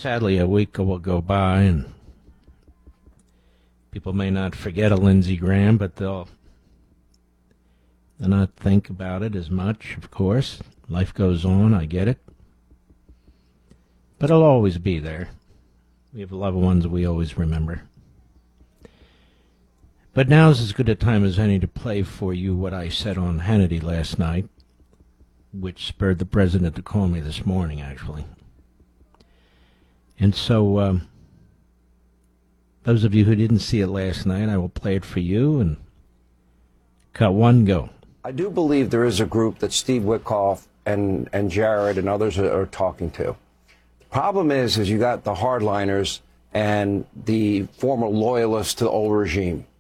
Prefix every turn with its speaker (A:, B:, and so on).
A: Sadly, a week will go by, and people may not forget a Lindsey Graham, but they'll not think about it as much, of course. Life goes on, I get it. But it'll always be there. We have loved ones we always remember. But now's as good a time as any to play for you what I said on Hannity last night, which spurred the president to call me this morning, actually. And so, those of you who didn't see it last night, I will play it for you, and cut one, go.
B: I do believe there is a group that Steve Witkoff and Jared and others are talking to. The problem is you got the hardliners and the former loyalists to the old regime.